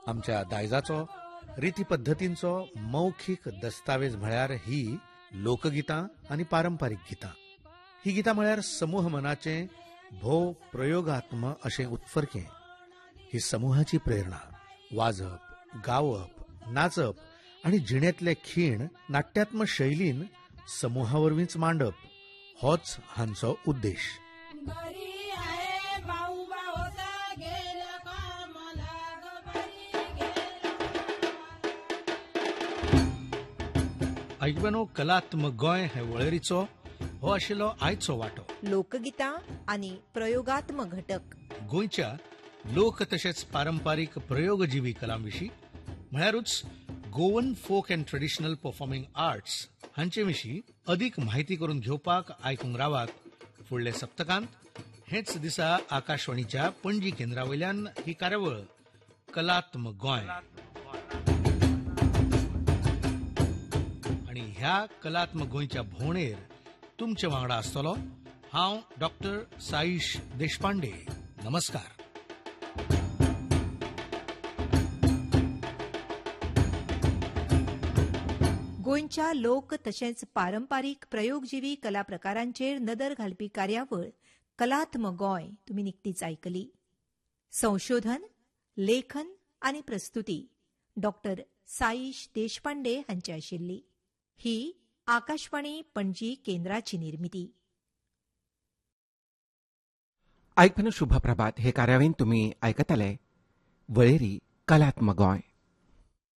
आमच्या दायजाचो रीती पद्धतींचो मौखिक दस्तावेज म्हळ्यार ही लोकगितां आनी पारंपारीक गितां. ही गितां म्हळ्यार समूह मनाचें भोव प्रयोगात्म अशें उत्फर्कें. ही समूहाची प्रेरणा वाजप, गावप, नाचप आनी जिणेंतले खीण नाट्यात्म शैलीन समूहावरवींच मांडप होच हांचो उद्देश. ऐकबनो कलात्म गोंय हे वळेरीचो हो आशिल्लो आयचो वांटो. लोकगितां आनी प्रयोगात्मक घटक गोंयच्या लोक तशेंच पारंपारीक प्रयोगजिवी कलांविशीं म्हळ्यारूच Goan folk and traditional performing arts हांचे विशीं अदीक म्हायती करून घेवपाक आयकूंक रावात. फुडल्या सप्तकांत हेच दिसा आकाशवाणीच्या पणजी केंद्रावयल्यान ही कार्यावळ कलात्म गोंय. आनी ह्या कलात्म गोंयच्या भोंवडेर तुमचे वांगडा आसतलो हांव डॉक्टर साईश देशपांडे. नमस्कार. गोंयच्या लोक तशेंच पारंपारीक प्रयोगजिवी कला प्रकारांचेर नदर घालपी कार्यावळ कलात्म गोंय तुमी निकतीच आयकली. संशोधन, लेखन आनी प्रस्तुती डॉक्टर साईश देशपांडे हांची आशिल्ली. ही आकाशवाणी पणजी केंद्राची निर्मिती. आयकपन शुभ प्रभात. हे कार्यावळीन तुमी आयकतले वळेरी कलात्म गोंय.